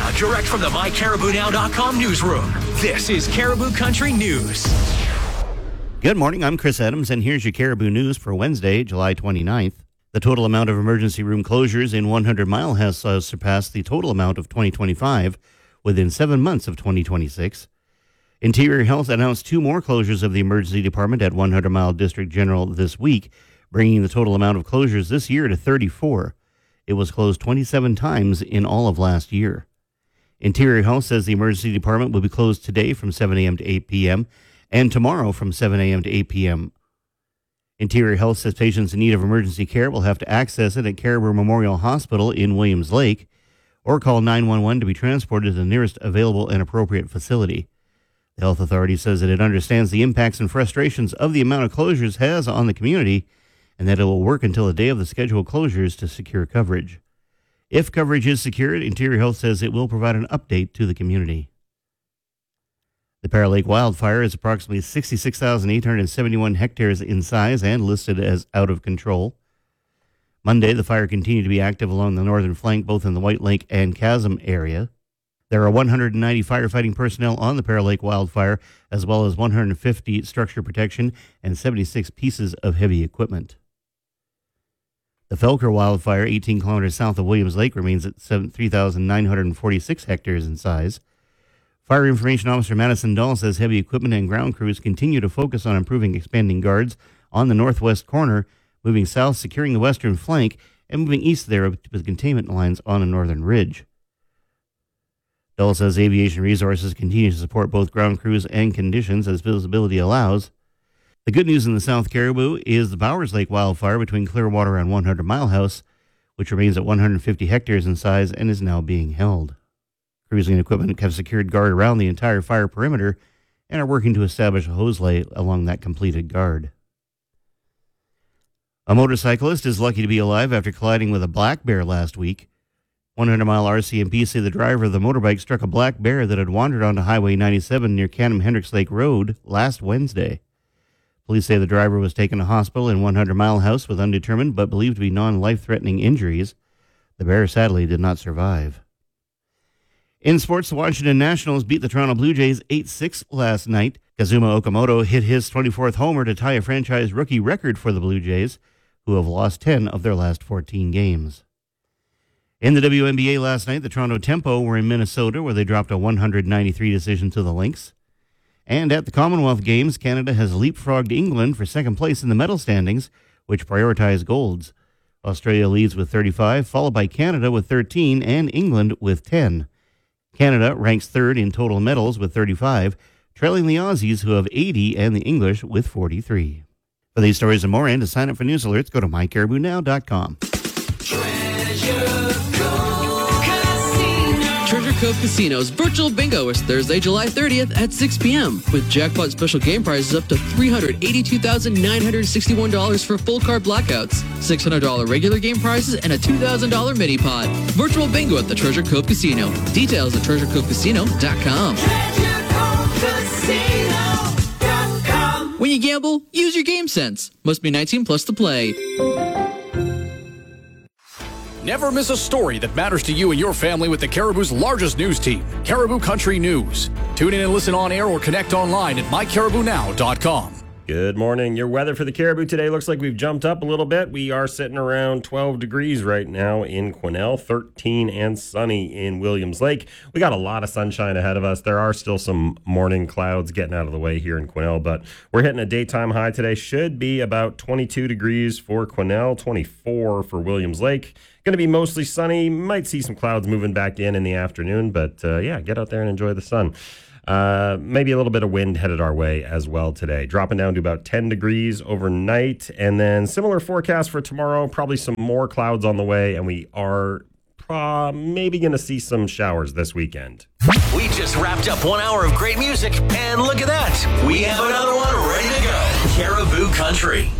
Now, direct from the MyCaribouNow.com newsroom, this is Caribou Country News. Good morning, I'm Chris Adams, and here's your Caribou News for Wednesday, July 29th. The total amount of emergency room closures in 100 Mile has surpassed the total amount of 2025 within 7 months of 2026. Interior Health announced 2 more closures of the emergency department at 100 Mile District General this week, bringing the total amount of closures this year to 34. It was closed 27 times in all of last year. Interior Health says the emergency department will be closed today from 7 a.m. to 8 p.m. and tomorrow from 7 a.m. to 8 p.m. Interior Health says patients in need of emergency care will have to access it at Caribou Memorial Hospital in Williams Lake or call 911 to be transported to the nearest available and appropriate facility. The health authority says that it understands the impacts and frustrations of the amount of closures has on the community and that it will work until the day of the scheduled closures to secure coverage. If coverage is secured, Interior Health says it will provide an update to the community. The Pear Lake wildfire is approximately 66,871 hectares in size and listed as out of control. Monday, the fire continued to be active along the northern flank, both in the White Lake and Chasm area. There are 190 firefighting personnel on the Pear Lake wildfire, as well as 150 structure protection and 76 pieces of heavy equipment. The Felker wildfire, 18 kilometers south of Williams Lake, remains at 3,946 hectares in size. Fire Information Officer Madison Dahl says heavy equipment and ground crews continue to focus on improving expanding guards on the northwest corner, moving south, securing the western flank, and moving east there with containment lines on a northern ridge. Dahl says aviation resources continue to support both ground crews and conditions as visibility allows. The good news in the South Caribou is the Bowers Lake wildfire between Clearwater and 100 Mile House, which remains at 150 hectares in size and is now being held. Crews and equipment have secured guard around the entire fire perimeter and are working to establish a hose lay along that completed guard. A motorcyclist is lucky to be alive after colliding with a black bear last week. 100 Mile RCMP say the driver of the motorbike struck a black bear that had wandered onto Highway 97 near Canham-Hendricks Lake Road last Wednesday. Police say the driver was taken to hospital in 100 Mile House with undetermined but believed to be non-life-threatening injuries. The bear sadly did not survive. In sports, the Washington Nationals beat the Toronto Blue Jays 8-6 last night. Kazuma Okamoto hit his 24th homer to tie a franchise rookie record for the Blue Jays, who have lost 10 of their last 14 games. In the WNBA last night, the Toronto Tempo were in Minnesota, where they dropped a 193 decision to the Lynx. And at the Commonwealth Games, Canada has leapfrogged England for second place in the medal standings, which prioritize golds. Australia leads with 35, followed by Canada with 13 and England with 10. Canada ranks third in total medals with 35, trailing the Aussies, who have 80, and the English with 43. For these stories and more, and to sign up for news alerts, go to mycaribounow.com. Treasure Cove Casino's virtual bingo is Thursday, July 30th at 6 p.m. with jackpot special game prizes up to $382,961 for full card blackouts, $600 regular game prizes, and a $2,000 mini pot. Virtual bingo at the Treasure Cove Casino. Details at treasurecovecasino.com. TreasureCoveCasino.com. When you gamble, use your game sense. Must be 19 plus to play. Never miss a story that matters to you and your family with the Caribou's largest news team, Caribou Country News. Tune in and listen on air or connect online at mycaribounow.com. Good morning. Your weather for the Caribou today looks like we've jumped up a little bit. We are sitting around 12 degrees right now in Quesnel, 13 and sunny in Williams Lake. We got a lot of sunshine ahead of us. There are still some morning clouds getting out of the way here in Quesnel, but we're hitting a daytime high today. Should be about 22 degrees for Quesnel, 24 for Williams Lake. Going to be mostly sunny. Might see some clouds moving back in the afternoon, but get out there and enjoy the sun. Maybe a little bit of wind headed our way as well today. Dropping down to about 10 degrees overnight. And then similar forecast for tomorrow. Probably some more clouds on the way. And we are maybe going to see some showers this weekend. We just wrapped up 1 hour of great music. And look at that. We have another one ready to go. Caribou Country.